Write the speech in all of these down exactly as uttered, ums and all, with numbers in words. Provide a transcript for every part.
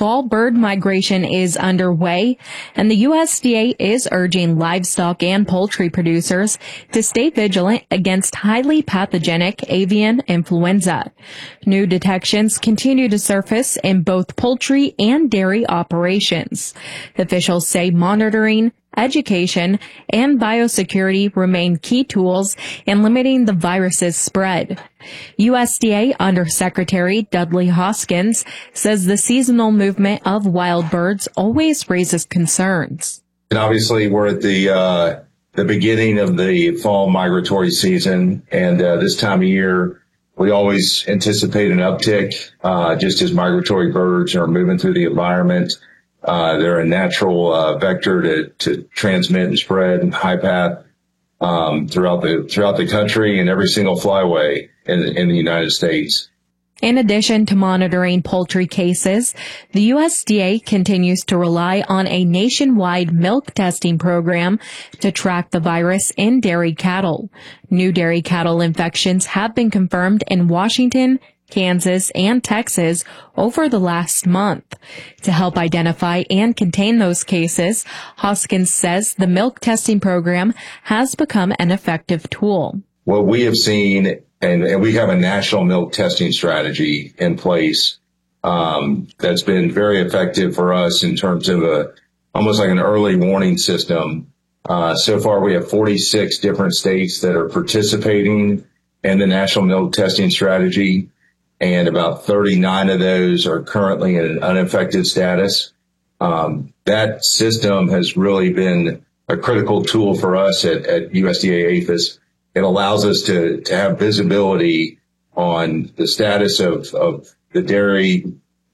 fall bird migration is underway, and the U S D A is urging livestock and poultry producers to stay vigilant against highly pathogenic avian influenza. New detections continue to surface in both poultry and dairy operations. Officials say monitoring, education, and biosecurity remain key tools in limiting the virus's spread. U S D A Undersecretary Dudley Hoskins says the seasonal movement of wild birds always raises concerns. And obviously, we're at the uh, the beginning of the fall migratory season, and uh, this time of year, we always anticipate an uptick uh, just as migratory birds are moving through the environment. Uh, they're a natural uh, vector to, to transmit and spread high path um, throughout the throughout the country and every single flyway in, in the United States. In addition to monitoring poultry cases, the U S D A continues to rely on a nationwide milk testing program to track the virus in dairy cattle. New dairy cattle infections have been confirmed in Washington, Kansas, and Texas over the last month. To help identify and contain those cases, Hoskins says the milk testing program has become an effective tool. What we have seen, and, and we have a national milk testing strategy in place um, that's been very effective for us in terms of a almost like an early warning system. Uh, so far, we have forty-six different states that are participating in the national milk testing strategy, and about thirty-nine of those are currently in an unaffected status. Um, that system has really been a critical tool for us at, at U S D A APHIS. It allows us to, to have visibility on the status of, of the dairy,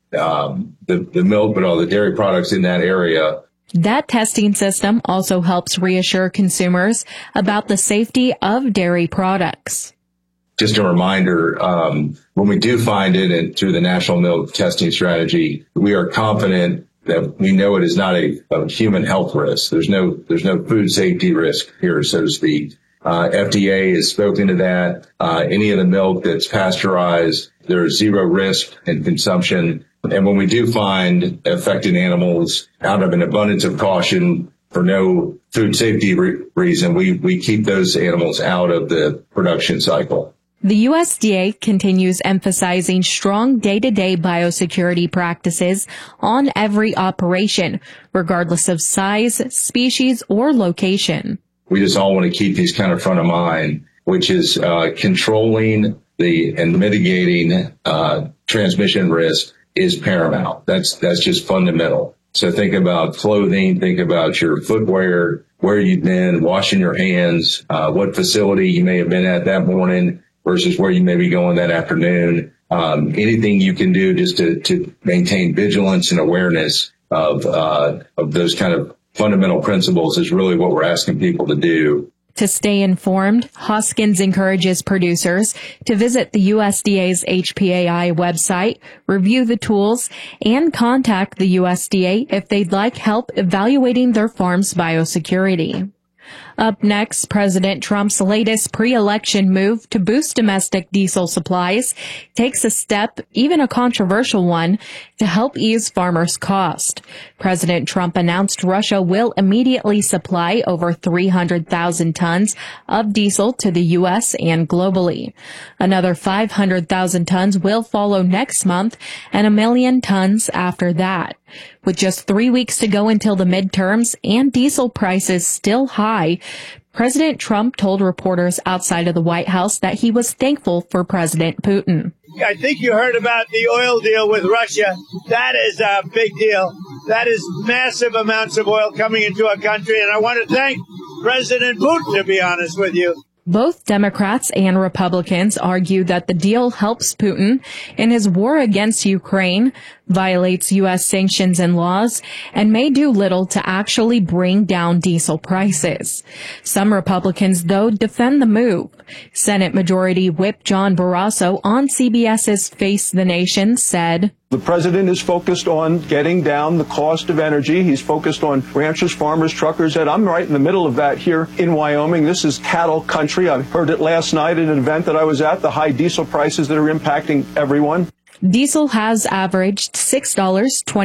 um, the, the milk, but all the dairy products in that area. That testing system also helps reassure consumers about the safety of dairy products. Just a reminder, um, when we do find it and through the national milk testing strategy, we are confident that we know it is not a, a human health risk. There's no, there's no food safety risk here, so to speak. Uh, F D A has spoken to that. Uh, any of the milk that's pasteurized, there's zero risk in consumption. And when we do find affected animals, out of an abundance of caution, for no food safety re- reason, we, we keep those animals out of the production cycle. The U S D A continues emphasizing strong day-to-day biosecurity practices on every operation, regardless of size, species, or location. We just all want to keep these kind of front of mind, which is uh, controlling the and mitigating uh, transmission risk is paramount. That's that's just fundamental. So think about clothing, think about your footwear, where you've been, washing your hands, uh, what facility you may have been at that morning versus where you may be going that afternoon. Um, anything you can do just to, to maintain vigilance and awareness of uh, of those kind of fundamental principles is really what we're asking people to do. To stay informed, Hoskins encourages producers to visit the U S D A's H P A I website, review the tools, and contact the U S D A if they'd like help evaluating their farm's biosecurity. Up next, President Trump's latest pre-election move to boost domestic diesel supplies takes a step, even a controversial one, to help ease farmers' cost. President Trump announced Russia will immediately supply over three hundred thousand tons of diesel to the U S and globally. Another five hundred thousand tons will follow next month and a million tons after that. With just three weeks to go until the midterms and diesel prices still high, President Trump told reporters outside of the White House that he was thankful for President Putin. I think you heard about the oil deal with Russia. That is a big deal. That is massive amounts of oil coming into our country. And I want to thank President Putin, to be honest with you. Both Democrats and Republicans argue that the deal helps Putin in his war against Ukraine, violates U S sanctions and laws, and may do little to actually bring down diesel prices. Some Republicans, though, defend the move. Senate Majority Whip John Barrasso on CBS's Face the Nation said, "The president is focused on getting down the cost of energy. He's focused on ranchers, farmers, truckers, and I'm right in the middle of that here in Wyoming. This is cattle country. I heard it last night at an event that I was at, the high diesel prices that are impacting everyone." Diesel has averaged six dollars and twenty